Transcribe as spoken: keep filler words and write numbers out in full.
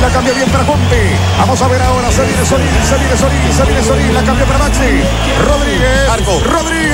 la cambió bien para Juanpi. Vamos a ver ahora, se viene Solín, se viene Solín, se viene Solín, la cambió para Maxi. Rodríguez. Arco. Rodríguez.